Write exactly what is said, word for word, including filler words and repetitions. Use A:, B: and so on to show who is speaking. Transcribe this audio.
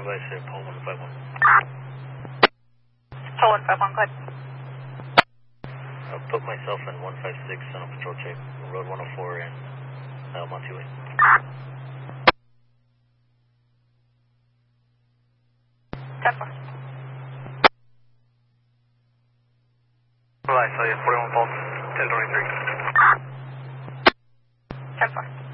A: advise here, Paul one five one.
B: Paul one five one, go ahead.
A: I'll put myself in one five six on a patrol check, road one oh four in uh, Monty Way.
B: ten four.
C: I saw you, forty-one Pulse, ten twenty-three.
B: ten four.